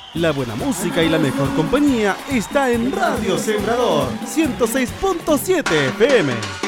La buena música y la mejor compañía está en Radio Sembrador 106.7 FM.